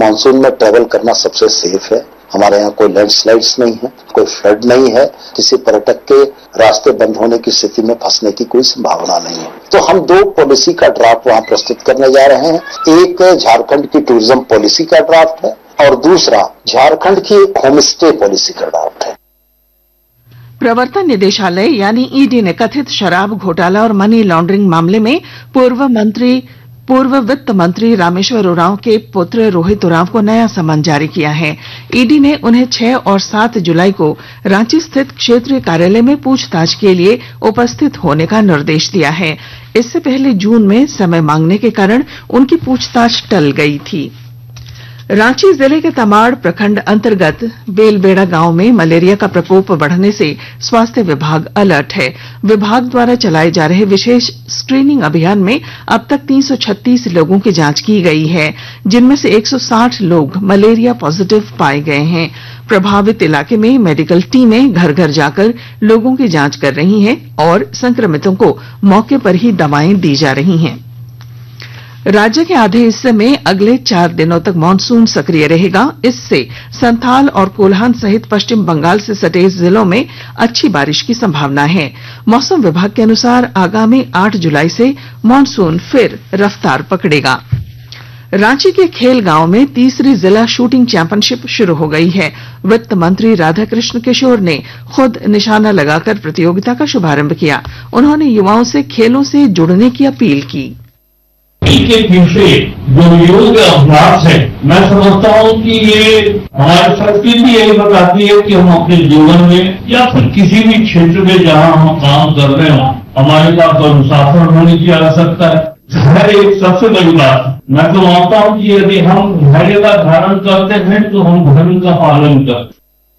Monsoon में travel करना सबसे सेफ है। हमारे यहाँ कोई लैंडस्लाइड्स नहीं है, कोई फ्लड नहीं है, किसी पर्यटक के रास्ते बंद होने की स्थिति में फंसने की कोई संभावना नहीं है। तो हम 2 पॉलिसी का ड्राफ्ट वहां प्रस्तुत करने जा रहे हैं। एक झारखंड की टूरिज्म पॉलिसी का ड्राफ्ट है और दूसरा झारखंड की होम स्टे पॉलिसी का ड्राफ्ट है। प्रवर्तन निदेशालय यानी ईडी ने कथित शराब घोटाला और मनी लॉन्ड्रिंग मामले में पूर्व वित्त मंत्री रामेश्वर उरांव के पुत्र रोहित उरांव को नया समन जारी किया है। ईडी ने उन्हें 6 और 7 जुलाई को रांची स्थित क्षेत्रीय कार्यालय में पूछताछ के लिए उपस्थित होने का निर्देश दिया है। इससे पहले जून में समय मांगने के कारण उनकी पूछताछ टल गई थी। रांची जिले के तमाड़ प्रखंड अंतर्गत बेलबेड़ा गांव में मलेरिया का प्रकोप बढ़ने से स्वास्थ्य विभाग अलर्ट है। विभाग द्वारा चलाए जा रहे विशेष स्क्रीनिंग अभियान में अब तक 336 लोगों की जांच की गई है, जिनमें से 160 लोग मलेरिया पॉजिटिव पाए गए हैं। प्रभावित इलाके में मेडिकल टीमें घर घर जाकर लोगों की जांच कर रही हैं और संक्रमितों को मौके पर ही दवाएं दी जा रही हैं। राज्य के आधे हिस्से में अगले 4 दिनों तक मानसून सक्रिय रहेगा। इससे संथाल और कोल्हान सहित पश्चिम बंगाल से सटे जिलों में अच्छी बारिश की संभावना है। मौसम विभाग के अनुसार आगामी 8 जुलाई से मानसून फिर रफ्तार पकड़ेगा। रांची के खेल गांव में तीसरी जिला शूटिंग चैंपियनशिप शुरू हो गई है। वित्त मंत्री राधाकृष्ण किशोर ने खुद निशाना लगाकर प्रतियोगिता का शुभारंभ किया। उन्होंने युवाओं से खेलों से जुड़ने की अपील की। के पीछे जो योग अभ्यास है, मैं समझता हूँ कि ये हमारी संस्कृति यही बताती है कि हम अपने जीवन में या फिर किसी भी क्षेत्र में जहाँ हम काम कर रहे हो, हमारे पास अनुशासन होने की आवश्यकता है। धैर्य एक सबसे बड़ी बात है। मैं तो मानता हूँ कि यदि हम धैर्य का धारण करते हैं तो हम धर्म का पालन करते।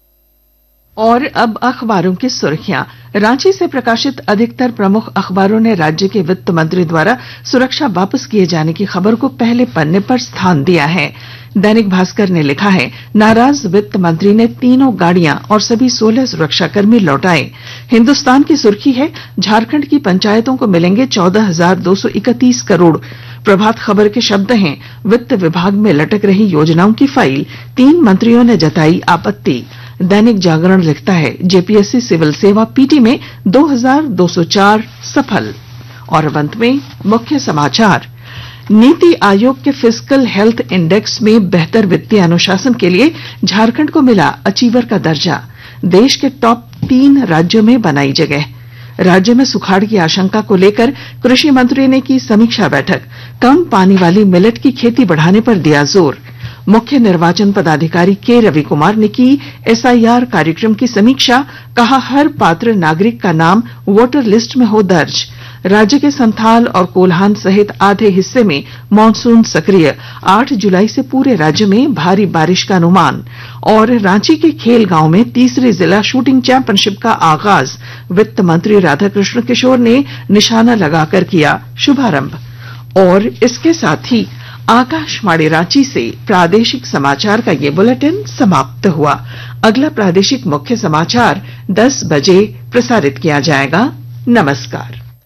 और अब अखबारों की सुर्खियां। रांची से प्रकाशित अधिकतर प्रमुख अखबारों ने राज्य के वित्त मंत्री द्वारा सुरक्षा वापस किए जाने की खबर को पहले पन्ने पर स्थान दिया है। दैनिक भास्कर ने लिखा है, नाराज वित्त मंत्री ने तीनों गाड़ियां और सभी 16 सुरक्षाकर्मी लौटाए। हिंदुस्तान की सुर्खी है, झारखंड की पंचायतों को मिलेंगे 14,231 करोड़। प्रभात खबर के शब्द हैं, वित्त विभाग में लटक रही योजनाओं की फाइल 3 मंत्रियों ने जताई आपत्ति। दैनिक जागरण लिखता है, जेपीएससी सिविल सेवा पीटी में 2204 सफल। और अब अंत में मुख्य समाचार। नीति आयोग के फिस्कल हेल्थ इंडेक्स में बेहतर वित्तीय अनुशासन के लिए झारखंड को मिला अचीवर का दर्जा। देश के टॉप 3 राज्यों में बनाई जगह। राज्य में सुखाड़ की आशंका को लेकर कृषि मंत्री ने की समीक्षा बैठक। कम पानी वाली मिलेट की खेती बढ़ाने पर दिया जोर। मुख्य निर्वाचन पदाधिकारी के रवि कुमार ने की एसआईआर कार्यक्रम की समीक्षा। कहा, हर पात्र नागरिक का नाम वोटर लिस्ट में हो दर्ज। राज्य के संथाल और कोल्हान सहित आधे हिस्से में मानसून सक्रिय। 8 जुलाई से पूरे राज्य में भारी बारिश का अनुमान। और रांची के खेल गांव में तीसरी जिला शूटिंग चैंपियनशिप का आगाज। वित्त मंत्री राधाकृष्ण किशोर ने निशाना लगाकर किया शुभारंभ। और इसके साथ ही आकाशवाणी रांची से प्रादेशिक समाचार का ये बुलेटिन समाप्त हुआ। अगला प्रादेशिक मुख्य समाचार 10 बजे प्रसारित किया जाएगा। नमस्कार।